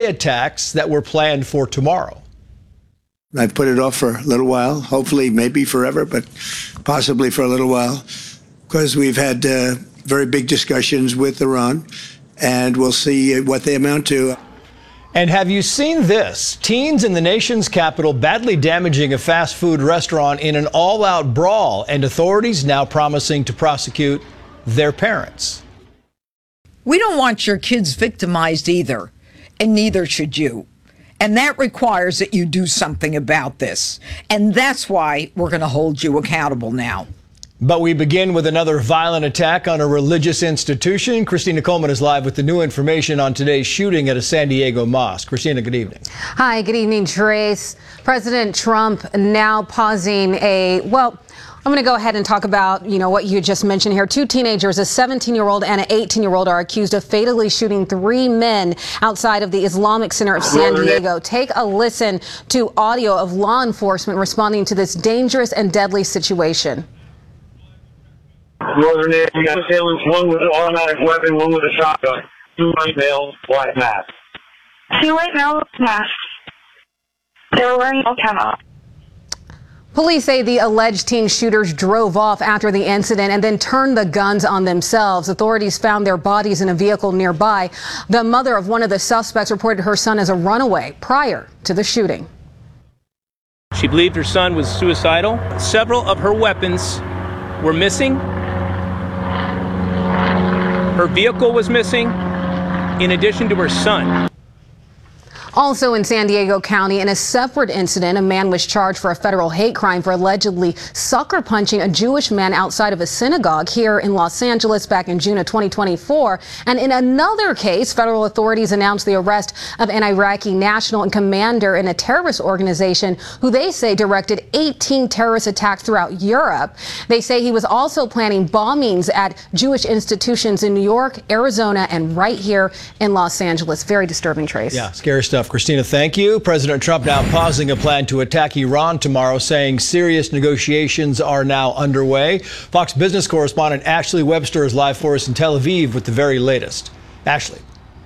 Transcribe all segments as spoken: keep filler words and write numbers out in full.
attacks that were planned for tomorrow. I've put it off for a little while, hopefully maybe forever, but possibly for a little while, because we've had uh, very big discussions with Iran, and we'll see what they amount to. And have you seen this? Teens in the nation's capital badly damaging a fast food restaurant in an all-out brawl, and authorities now promising to prosecute their parents. We don't want your kids victimized either, and neither should you. And that requires that you do something about this. And that's why we're going to hold you accountable now. But we begin with another violent attack on a religious institution. Christina Coleman is live with the new information on today's shooting at a San Diego mosque. Christina, good evening. Hi, good evening, Trace. President Trump now pausing a, well, I'm going to go ahead and talk about, you know, what you just mentioned here. Two teenagers, a seventeen-year-old and an eighteen-year-old, are accused of fatally shooting three men outside of the Islamic Center of San Diego. Take a listen to audio of law enforcement responding to this dangerous and deadly situation. Northern area assailants, one with an automatic weapon, one with a shotgun. Two white males, black masks. Two white males, masks. They were wearing all cameras. Police say the alleged teen shooters drove off after the incident and then turned the guns on themselves. Authorities found their bodies in a vehicle nearby. The mother of one of the suspects reported her son as a runaway prior to the shooting. She believed her son was suicidal. Several of her weapons were missing. Her vehicle was missing, in addition to her son. Also in San Diego County, in a separate incident, a man was charged for a federal hate crime for allegedly sucker punching a Jewish man outside of a synagogue here in Los Angeles back in June of twenty twenty-four. And in another case, federal authorities announced the arrest of an Iraqi national and commander in a terrorist organization who they say directed eighteen terrorist attacks throughout Europe. They say he was also planning bombings at Jewish institutions in New York, Arizona, and right here in Los Angeles. Very disturbing, Trace. Yeah, scary stuff. Christina, thank you. President Trump now pausing a plan to attack Iran tomorrow, saying serious negotiations are now underway. Fox Business correspondent Ashley Webster is live for us in Tel Aviv with the very latest. Ashley.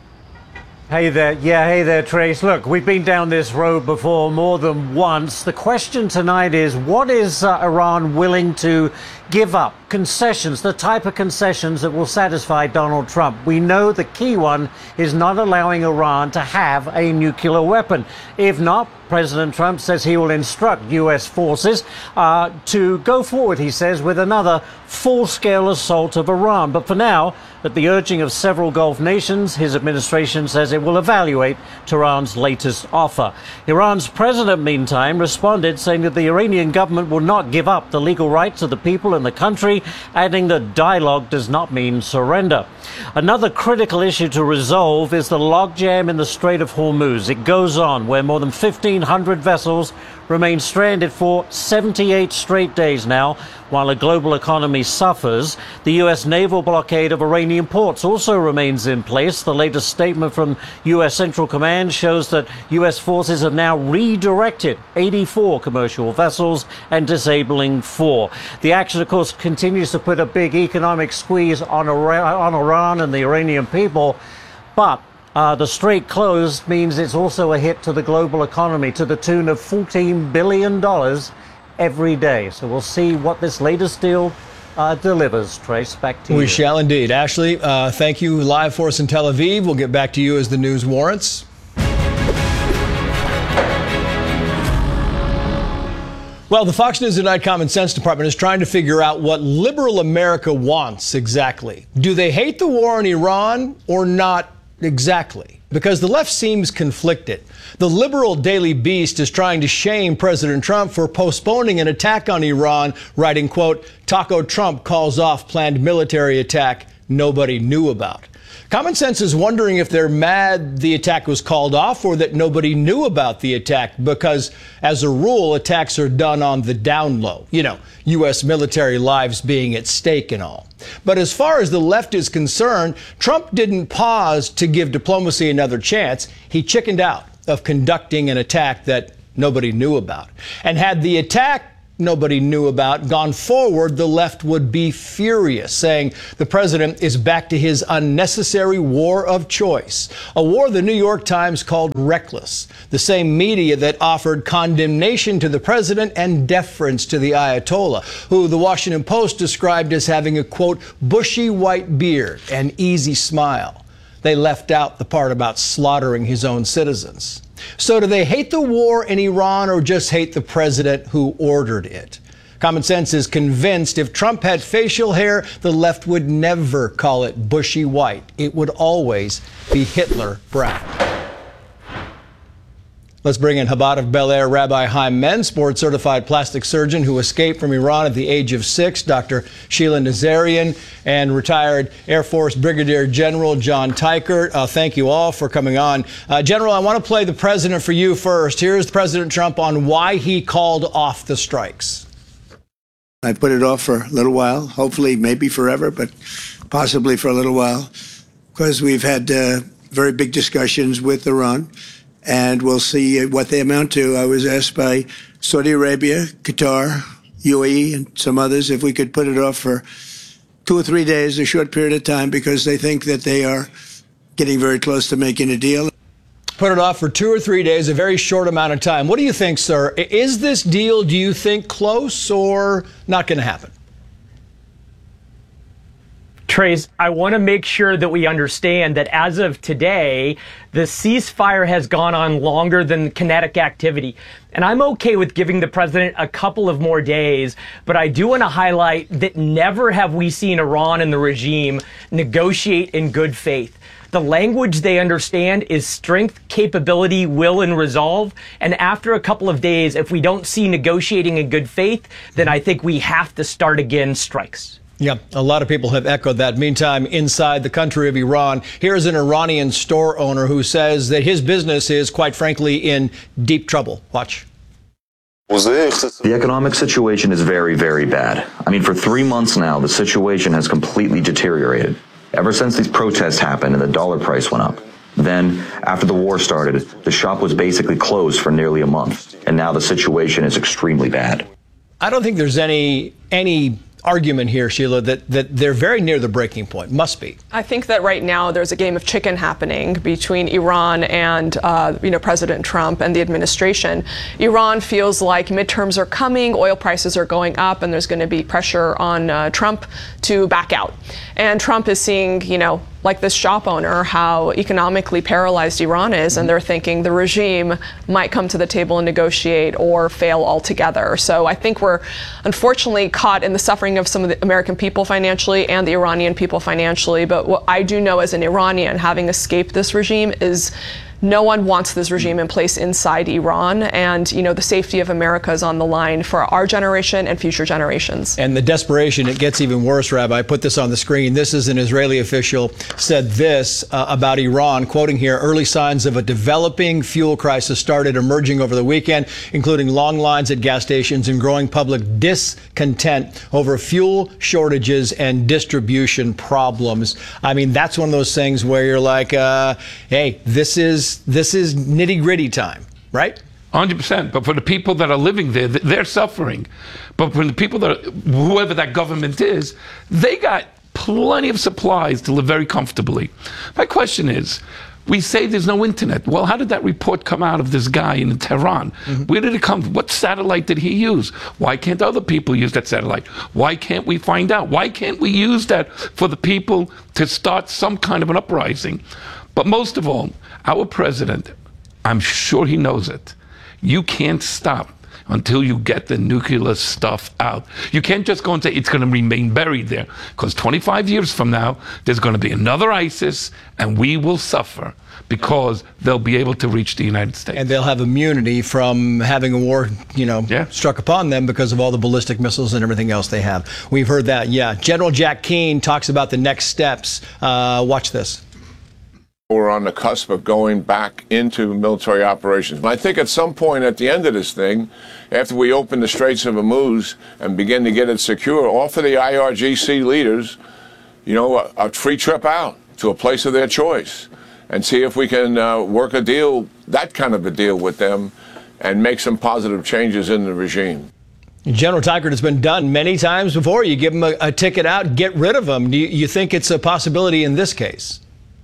Hey there. Yeah, hey there, Trace. Look, we've been down this road before more than once. The question tonight is, what is uh, Iran willing to give up? Concessions, the type of concessions that will satisfy Donald Trump. We know the key one is not allowing Iran to have a nuclear weapon. If not, President Trump says he will instruct U S forces uh, to go forward, he says, with another full-scale assault of Iran. But for now, at the urging of several Gulf nations, his administration says it will evaluate Tehran's latest offer. Iran's president, meantime, responded, saying that the Iranian government will not give up the legal rights of the people in the country, adding that dialogue does not mean surrender. Another critical issue to resolve is the logjam in the Strait of Hormuz. It goes on, where more than fifteen hundred vessels remain stranded for seventy-eight straight days now, while the global economy suffers. The U S naval blockade of Iranian ports also remains in place. The latest statement from U S Central Command shows that U S forces have now redirected eighty-four commercial vessels and disabling four. The action, of course, continues to put a big economic squeeze on Iran, on Iran and the Iranian people, but Uh, the strait closed means it's also a hit to the global economy to the tune of fourteen billion dollars every day. So we'll see what this latest deal uh, delivers. Trace, back to you. We shall indeed. Ashley, uh, thank you live for us in Tel Aviv. We'll get back to you as the news warrants. Well, the Fox News Tonight Common Sense Department is trying to figure out what liberal America wants exactly. Do they hate the war in Iran or not? Exactly, because the left seems conflicted. The liberal Daily Beast is trying to shame President Trump for postponing an attack on Iran, writing, quote, Taco Trump calls off planned military attack nobody knew about. Common Sense is wondering if they're mad the attack was called off or that nobody knew about the attack, because as a rule, attacks are done on the down low. You know, U S military lives being at stake and all. But as far as the left is concerned, Trump didn't pause to give diplomacy another chance. He chickened out of conducting an attack that nobody knew about. And had the attack nobody knew about, gone forward, the left would be furious, saying the president is back to his unnecessary war of choice, a war the New York Times called reckless, the same media that offered condemnation to the president and deference to the Ayatollah, who the Washington Post described as having a, quote, bushy white beard and easy smile. They left out the part about slaughtering his own citizens. So do they hate the war in Iran or just hate the president who ordered it? Common Sense is convinced if Trump had facial hair, the left would never call it bushy white. It would always be Hitler brown. Let's bring in Chabad of Bel Air Rabbi Chaim Menz, board-certified plastic surgeon who escaped from Iran at the age of six, Doctor Sheila Nazarian, and retired Air Force Brigadier General John Teichert. Uh, thank you all for coming on. Uh, General, I want to play the president for you first. Here's President Trump on why he called off the strikes. I put it off for a little while, hopefully maybe forever, but possibly for a little while, because we've had uh, very big discussions with Iran. And we'll see what they amount to. I was asked by Saudi Arabia, Qatar, U A E, and some others if we could put it off for two or three days, a short period of time, because they think that they are getting very close to making a deal. Put it off for two or three days, a very short amount of time. What do you think, sir? Is this deal, do you think, close or not going to happen? Trace, I want to make sure that we understand that as of today, the ceasefire has gone on longer than kinetic activity. And I'm okay with giving the president a couple of more days, but I do want to highlight that never have we seen Iran and the regime negotiate in good faith. The language they understand is strength, capability, will, and resolve. And after a couple of days, if we don't see negotiating in good faith, then I think we have to start again strikes. Yeah, a lot of people have echoed that. Meantime, inside the country of Iran, here's an Iranian store owner who says that his business is, quite frankly, in deep trouble. Watch. The economic situation is very, very bad. I mean, for three months now, the situation has completely deteriorated. Ever since these protests happened and the dollar price went up. Then, after the war started, the shop was basically closed for nearly a month. And now the situation is extremely bad. I don't think there's any any argument here, Sheila, that, that they're very near the breaking point. Must be. I think that right now there's a game of chicken happening between Iran and, uh, you know, President Trump and the administration. Iran feels like midterms are coming, oil prices are going up, and there's going to be pressure on uh, Trump to back out. And Trump is seeing, you know, like this shop owner, how economically paralyzed Iran is, and they're thinking the regime might come to the table and negotiate or fail altogether. So I think we're unfortunately caught in the suffering of some of the American people financially and the Iranian people financially. But what I do know as an Iranian, having escaped this regime, is no one wants this regime in place inside Iran, and you know the safety of America is on the line for our generation and future generations. And the desperation, it gets even worse, Rabbi. I put this on the screen. This is an Israeli official said this uh, about Iran, quoting here, early signs of a developing fuel crisis started emerging over the weekend, including long lines at gas stations and growing public discontent over fuel shortages and distribution problems. I mean, that's one of those things where you're like, uh, hey, this is This is nitty-gritty time, right? one hundred percent. But for the people that are living there, they're suffering. But for the people that, are, whoever that government is, they got plenty of supplies to live very comfortably. My question is, we say there's no internet. Well, how did that report come out of this guy in Tehran? Mm-hmm. Where did it come from? What satellite did he use? Why can't other people use that satellite? Why can't we find out? Why can't we use that for the people to start some kind of an uprising? But most of all, our president, I'm sure he knows it. You can't stop until you get the nuclear stuff out. You can't just go and say it's going to remain buried there, because twenty-five years from now, there's going to be another ISIS, and we will suffer because they'll be able to reach the United States. And they'll have immunity from having a war, you know, yeah. struck upon them because of all the ballistic missiles and everything else they have. We've heard that, yeah. General Jack Keane talks about the next steps. Uh, watch this. We're on the cusp of going back into military operations. And I think at some point at the end of this thing, after we open the Straits of Hormuz and begin to get it secure, offer the I R G C leaders, you know, a, a free trip out to a place of their choice and see if we can uh, work a deal, that kind of a deal with them, and make some positive changes in the regime. General Teichert, has been done many times before. You give them a, a ticket out, get rid of them. Do you, you think it's a possibility in this case?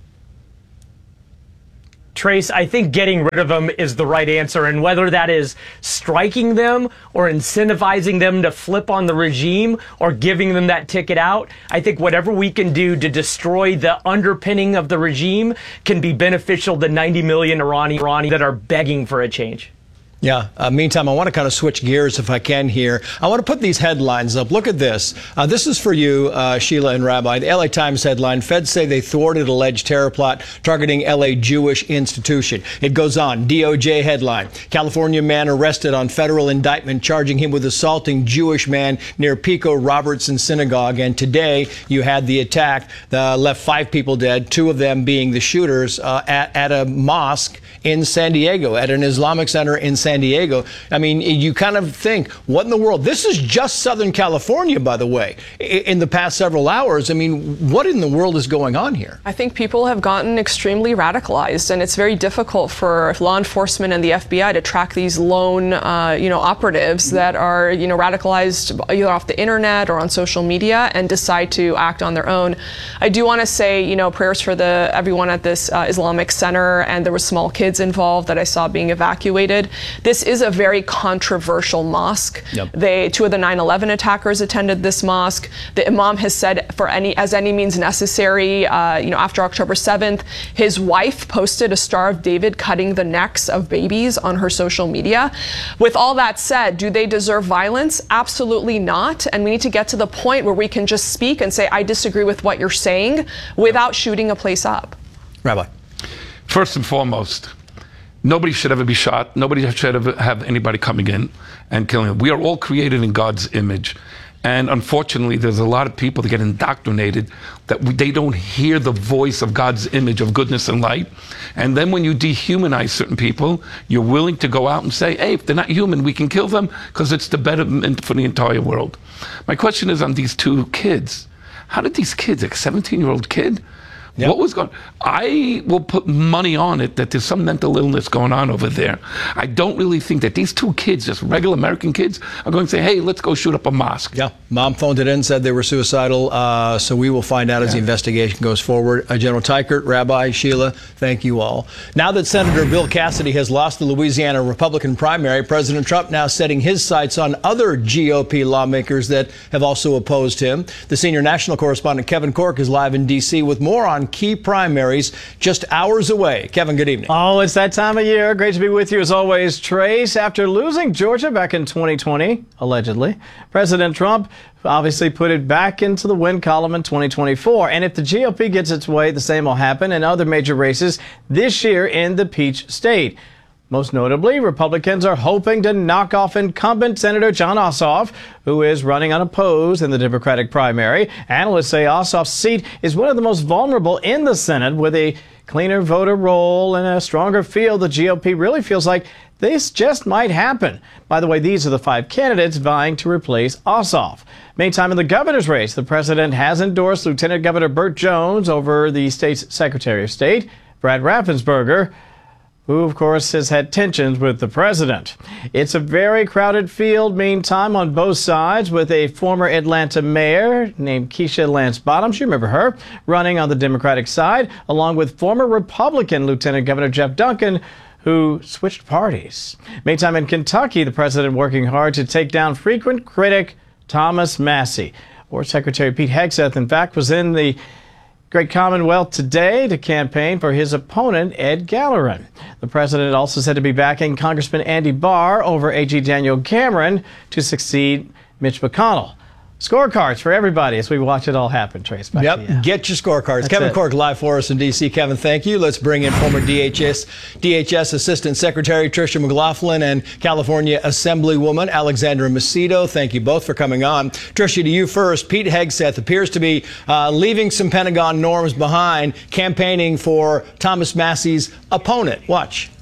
Trace, I think getting rid of them is the right answer, and whether that is striking them or incentivizing them to flip on the regime or giving them that ticket out, I think whatever we can do to destroy the underpinning of the regime can be beneficial to ninety million Irani, Irani that are begging for a change. Yeah. Uh, meantime, I want to kind of switch gears if I can here. I want to put these headlines up. Look at this. Uh, this is for you, uh, Sheila and Rabbi. The L A Times headline, Feds say they thwarted alleged terror plot targeting L A Jewish institution. It goes on. D O J headline, California man arrested on federal indictment charging him with assaulting Jewish man near Pico Robertson Synagogue. And today you had the attack that left five people dead, two of them being the shooters uh, at, at a mosque in San Diego, at an Islamic center in San Diego. I mean, you kind of think, what in the world? This is just Southern California, by the way, in the past several hours. I mean, what in the world is going on here? I think people have gotten extremely radicalized, and it's very difficult for law enforcement and the F B I to track these lone, uh, you know, operatives that are, you know, radicalized either off the internet or on social media and decide to act on their own. I do want to say, you know, prayers for the everyone at this uh, Islamic center, and there were small kids involved that I saw being evacuated. This is a very controversial mosque. Yep. They, two of the nine eleven attackers attended this mosque. The imam has said, for any as any means necessary, uh, you know, after October seventh, his wife posted a Star of David cutting the necks of babies on her social media. With all that said, do they deserve violence? Absolutely not. And we need to get to the point where we can just speak and say, I disagree with what you're saying, without shooting a place up. Rabbi. First and foremost, nobody should ever be shot. Nobody should ever have anybody coming in and killing them. We are all created in God's image. And unfortunately, there's a lot of people that get indoctrinated that we, they don't hear the voice of God's image of goodness and light. And then when you dehumanize certain people, you're willing to go out and say, hey, if they're not human, we can kill them because it's the betterment for the entire world. My question is on these two kids. How did these kids, a seventeen-year-old kid, Yep. What was going I will put money on it that there's some mental illness going on over there. I don't really think that these two kids, just regular American kids, are going to say, hey, let's go shoot up a mosque. Yeah, mom phoned it in, said they were suicidal, uh, so we will find out as yeah. the investigation goes forward. Uh, General Teichert, Rabbi, Sheila, thank you all. Now that Senator Bill Cassidy has lost the Louisiana Republican primary, President Trump now setting his sights on other G O P lawmakers that have also opposed him. The senior national correspondent Kevin Corke is live in D C with more on key primaries just hours away. Kevin, good evening. Oh, it's that time of year. Great to be with you as always, Trace. After losing Georgia back in twenty twenty, allegedly, President Trump obviously put it back into the win column in twenty twenty-four. And if the G O P gets its way, the same will happen in other major races this year in the Peach State. Most notably, Republicans are hoping to knock off incumbent Senator Jon Ossoff, who is running unopposed in the Democratic primary. Analysts say Ossoff's seat is one of the most vulnerable in the Senate. With a cleaner voter roll and a stronger field, the G O P really feels like this just might happen. By the way, these are the five candidates vying to replace Ossoff. Meantime, in the governor's race, the president has endorsed Lieutenant Governor Burt Jones over the state's Secretary of State, Brad Raffensperger, who, of course, has had tensions with the president. It's a very crowded field, meantime, on both sides, with a former Atlanta mayor named Keisha Lance Bottoms, you remember her, running on the Democratic side, along with former Republican Lieutenant Governor Jeff Duncan, who switched parties. Meantime, in Kentucky, the president working hard to take down frequent critic Thomas Massie. Or Secretary Pete Hegseth, in fact, was in the Great Commonwealth today to campaign for his opponent, Ed Gallerin. The president also said to be backing Congressman Andy Barr over A G Daniel Cameron to succeed Mitch McConnell. Scorecards for everybody as we watch it all happen. Trace, back yep, to you. Get your scorecards. That's Kevin it. Corke live for us in D C. Kevin, thank you. Let's bring in former D H S, D H S Assistant Secretary Tricia McLaughlin and California Assemblywoman Alexandra Macedo. Thank you both for coming on. Tricia, to you first. Pete Hegseth appears to be uh, leaving some Pentagon norms behind, campaigning for Thomas Massie's opponent. Watch.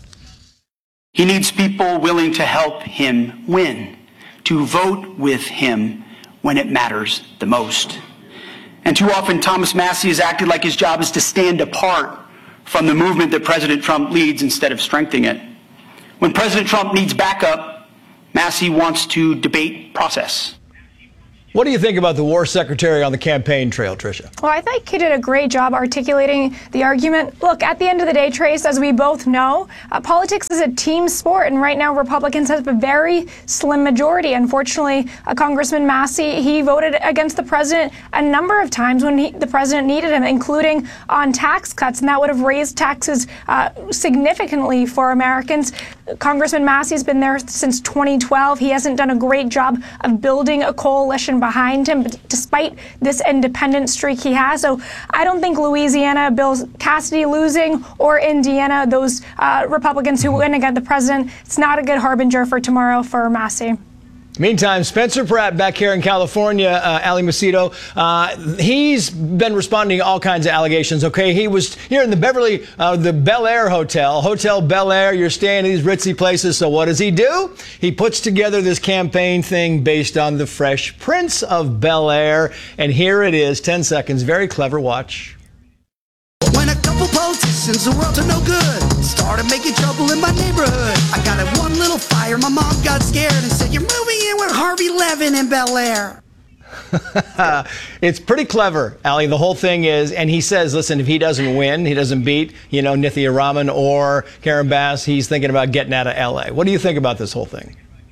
He needs people willing to help him win, to vote with him when it matters the most. And too often, Thomas Massie has acted like his job is to stand apart from the movement that President Trump leads instead of strengthening it. When President Trump needs backup, Massey wants to debate process. What do you think about the war secretary on the campaign trail, Tricia? Well, I think he did a great job articulating the argument. Look, at the end of the day, Trace, as we both know, uh, politics is a team sport, and right now Republicans have a very slim majority. Unfortunately, uh, Congressman Massey, he voted against the president a number of times when he, the president needed him, including on tax cuts, and that would have raised taxes uh, significantly for Americans. Congressman Massey's been there since twenty twelve. He hasn't done a great job of building a coalition behind him, despite this independent streak he has. So I don't think Louisiana, Bill Cassidy losing, or Indiana, those uh, Republicans who win against the president, it's not a good harbinger for tomorrow for Massey. Meantime, Spencer Pratt back here in California, uh, Ali Macedo, uh, he's been responding to all kinds of allegations. Okay, he was here in the Beverly, uh, the Bel Air Hotel, Hotel Bel Air. You're staying in these ritzy places. So what does he do? He puts together this campaign thing based on the Fresh Prince of Bel Air. And here it is, ten seconds. Very clever. Watch. When a couple politicians, the world to no good, started making trouble in my neighborhood. I got in one little fire, my mom got scared and said, "You're moving in with Harvey Levin in Bel Air." It's pretty clever, Ali. The whole thing is, and he says, listen, if he doesn't win, he doesn't beat, you know, Nithya Raman or Karen Bass, he's thinking about getting out of L A. What do you think about this whole thing?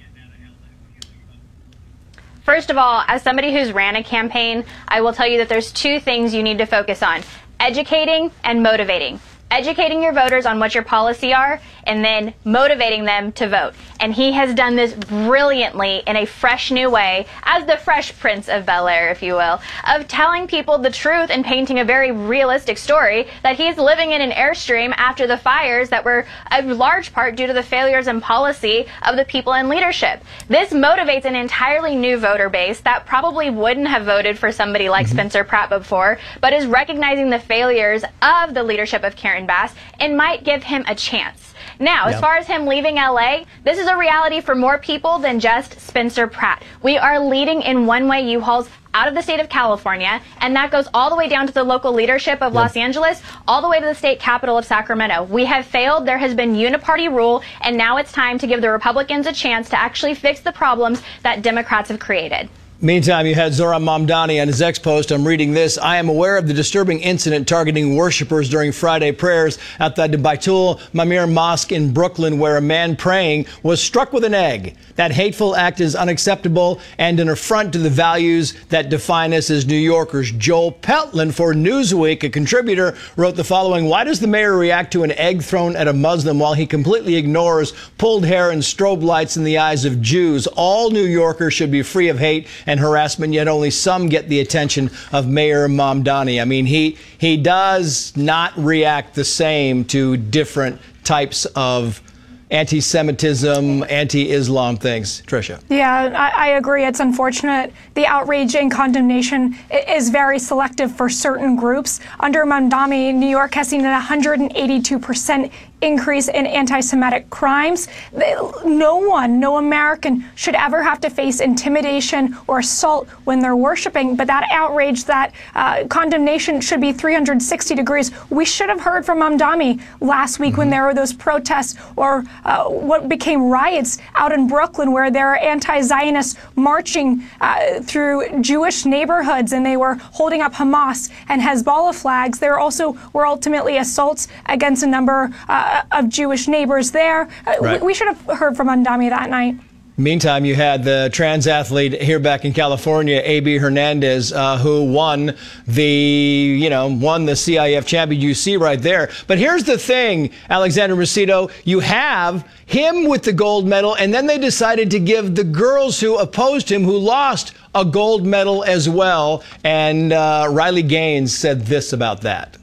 First of all, as somebody who's ran a campaign, I will tell you that there's two things you need to focus on: educating and motivating. Educating your voters on what your policy are, and then motivating them to vote. And he has done this brilliantly in a fresh new way, as the Fresh Prince of Bel Air, if you will, of telling people the truth and painting a very realistic story that he's living in an Airstream after the fires that were a large part due to the failures and policy of the people in leadership. This motivates an entirely new voter base that probably wouldn't have voted for somebody like mm-hmm. Spencer Pratt before, but is recognizing the failures of the leadership of Karen Bass and might give him a chance. Now, yep. as far as him leaving L A, this is a reality for more people than just Spencer Pratt. We are leading in one-way U-Hauls out of the state of California, and that goes all the way down to the local leadership of yep. Los Angeles, all the way to the state capital of Sacramento. We have failed. There has been uniparty rule, and now it's time to give the Republicans a chance to actually fix the problems that Democrats have created. Meantime, you had Zohran Mamdani on his X post. I'm reading this. I am aware of the disturbing incident targeting worshipers during Friday prayers outside the Baitul Mamir Mosque in Brooklyn, where a man praying was struck with an egg. That hateful act is unacceptable and an affront to the values that define us as New Yorkers. Joel Peltland for Newsweek, a contributor, wrote the following: why does the mayor react to an egg thrown at a Muslim while he completely ignores pulled hair and strobe lights in the eyes of Jews? All New Yorkers should be free of hate and harassment, yet only some get the attention of Mayor Mamdani. I mean, he he does not react the same to different types of anti-Semitism, anti-Islam things. Tricia. Yeah, I, I agree. It's unfortunate. The outrage and condemnation is very selective for certain groups. Under Mamdani, New York has seen an one hundred eighty-two percent increase in anti-Semitic crimes. No one, no American should ever have to face intimidation or assault when they're worshiping. But that outrage, that uh, condemnation should be three hundred sixty degrees. We should have heard from Mamdani last week mm-hmm. when there were those protests or uh, what became riots out in Brooklyn, where there are anti-Zionists marching uh, through Jewish neighborhoods, and they were holding up Hamas and Hezbollah flags. There also were ultimately assaults against a number uh, of Jewish neighbors there. Uh, right. we, we should have heard from Mamdani that night. Meantime, you had the trans athlete here back in California, A B Hernandez, uh, who won the, you know, won the C I F champion. You see right there. But here's the thing, Alexander Macedo, you have him with the gold medal, and then they decided to give the girls who opposed him, who lost, a gold medal as well. And uh, Riley Gaines said this about that.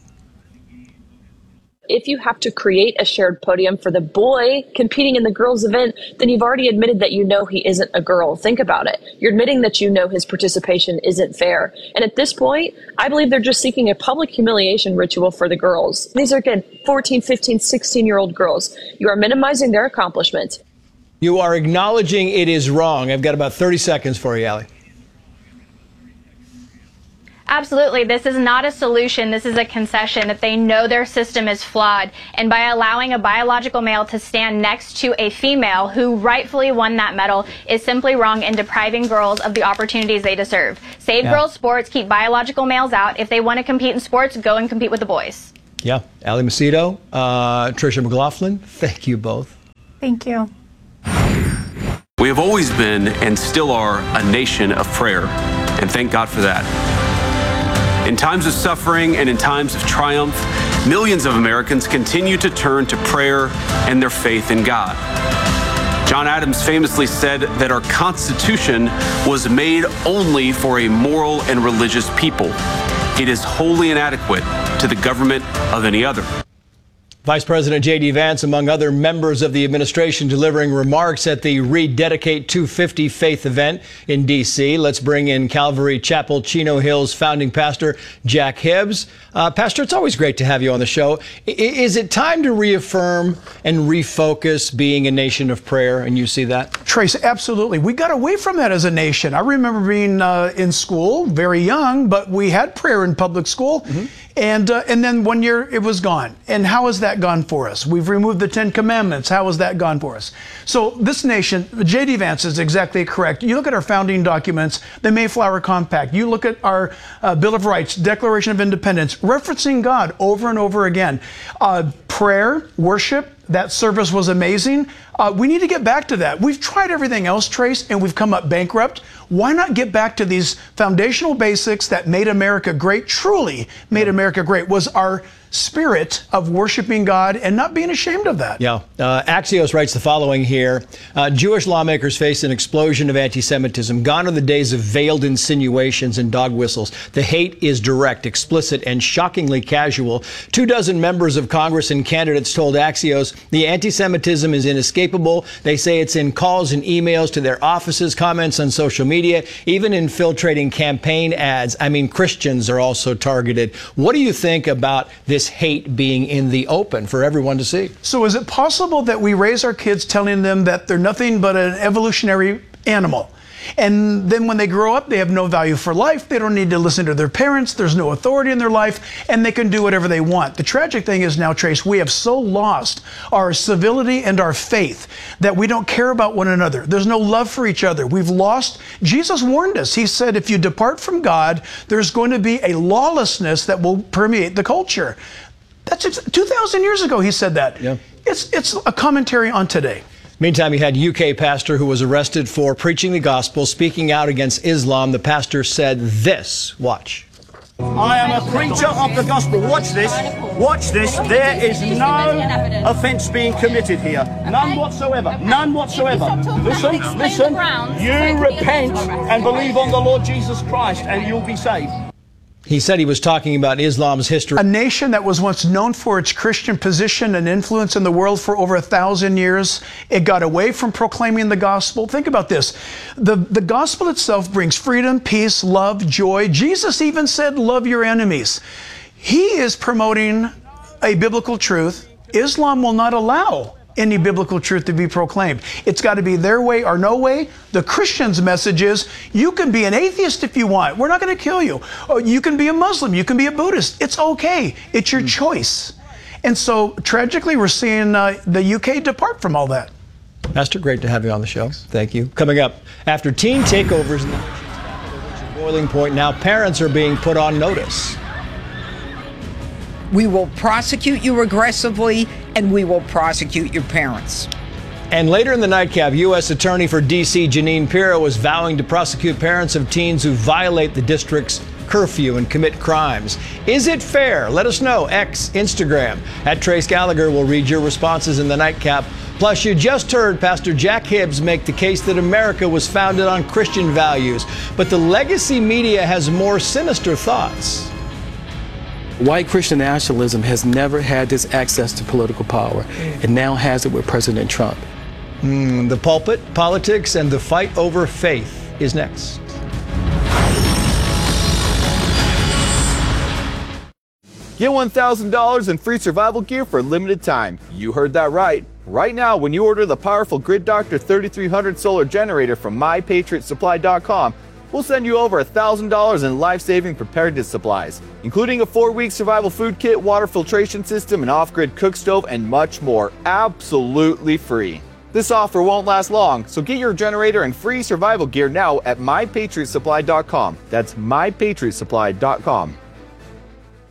If you have to create a shared podium for the boy competing in the girls' event, then you've already admitted that you know he isn't a girl. Think about it. You're admitting that you know his participation isn't fair. And at this point, I believe they're just seeking a public humiliation ritual for the girls. These are, again, fourteen, fifteen, sixteen-year-old girls. You are minimizing their accomplishments. You are acknowledging it is wrong. I've got about thirty seconds for you, Allie. Absolutely. This is not a solution. This is a concession that they know their system is flawed. And by allowing a biological male to stand next to a female who rightfully won that medal is simply wrong in depriving girls of the opportunities they deserve. Save Yeah. girls' sports, keep biological males out. If they want to compete in sports, go and compete with the boys. Yeah. Ali Macedo, uh, Tricia McLaughlin, thank you both. Thank you. We have always been and still are a nation of prayer, and thank God for that. In times of suffering and in times of triumph, millions of Americans continue to turn to prayer and their faith in God. John Adams famously said that our Constitution was made only for a moral and religious people. It is wholly inadequate to the government of any other. Vice President J D. Vance, among other members of the administration, delivering remarks at the Rededicate two fifty Faith event in D C. Let's bring in Calvary Chapel, Chino Hills founding pastor Jack Hibbs. Uh, Pastor, it's always great to have you on the show. I- is it time to reaffirm and refocus being a nation of prayer, and you see that? Trace, absolutely. We got away from that as a nation. I remember being uh, in school, very young, but we had prayer in public school. Mm-hmm. And uh, and then one year it was gone. And how has that gone for us? We've removed the Ten Commandments. How has that gone for us? So this nation, J D. Vance is exactly correct. You look at our founding documents, the Mayflower Compact. You look at our uh, Bill of Rights, Declaration of Independence, referencing God over and over again. Uh, prayer, worship, that service was amazing. Uh, we need to get back to that. We've tried everything else, Trace, and we've come up bankrupt. Why not get back to these foundational basics that made America great, truly made America great, was our spirit of worshiping God and not being ashamed of that. Yeah. Uh, Axios writes the following here. Uh, Jewish lawmakers face an explosion of anti-Semitism. Gone are the days of veiled insinuations and dog whistles. The hate is direct, explicit, and shockingly casual. Two dozen members of Congress and candidates told Axios the anti-Semitism is inescapable. They say it's in calls and emails to their offices, comments on social media, even infiltrating campaign ads. I mean, Christians are also targeted. What do you think about this hate being in the open for everyone to see? So is it possible that we raise our kids telling them that they're nothing but an evolutionary animal? And then when they grow up, they have no value for life. They don't need to listen to their parents. There's no authority in their life, and they can do whatever they want. The tragic thing is now, Trace, we have so lost our civility and our faith that we don't care about one another. There's no love for each other. We've lost. Jesus warned us. He said, if you depart from God, there's going to be a lawlessness that will permeate the culture. That's two thousand years ago he said that. Yeah. It's, it's a commentary on today. Meantime, you had U K pastor who was arrested for preaching the gospel, speaking out against Islam. The pastor said this. Watch. I am a preacher of the gospel. Watch this. Watch this. There is no offence being committed here. None whatsoever. None whatsoever. Listen, listen. You repent and believe on the Lord Jesus Christ and you'll be saved. He said he was talking about Islam's history. A nation that was once known for its Christian position and influence in the world for over a thousand years, it got away from proclaiming the gospel. Think about this. The, the gospel itself brings freedom, peace, love, joy. Jesus even said, love your enemies. He is promoting a biblical truth. Islam will not allow any biblical truth to be proclaimed. It's got to be their way or no way. The Christian's message is, you can be an atheist if you want. We're not going to kill you. Or you can be a Muslim. You can be a Buddhist. It's okay. It's your choice. And so, tragically, we're seeing uh, the U K depart from all that. Pastor, great to have you on the show. Thank you. Coming up, after teen takeovers in the nation's capital reach a boiling point, now parents are being put on notice. We will prosecute you aggressively, and we will prosecute your parents. And later in the nightcap, U S Attorney for D C Jeanine Pirro is vowing to prosecute parents of teens who violate the district's curfew and commit crimes. Is it fair? Let us know. X, Instagram. At Trace Gallagher will read your responses in the nightcap. Plus, you just heard Pastor Jack Hibbs make the case that America was founded on Christian values. But the legacy media has more sinister thoughts. White Christian nationalism has never had this access to political power, and now has it with President Trump. Mm, the pulpit, politics, and the fight over faith is next. Get one thousand dollars in free survival gear for a limited time. You heard that right. Right now, when you order the powerful Grid Doctor thirty-three hundred solar generator from my patriot supply dot com, we'll send you over one thousand dollars in life-saving preparedness supplies, including a four-week survival food kit, water filtration system, an off-grid cook stove, and much more, absolutely free. This offer won't last long, so get your generator and free survival gear now at my patriot supply dot com. That's my patriot supply dot com.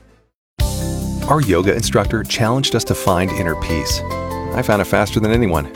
Our yoga instructor challenged us to find inner peace. I found it faster than anyone.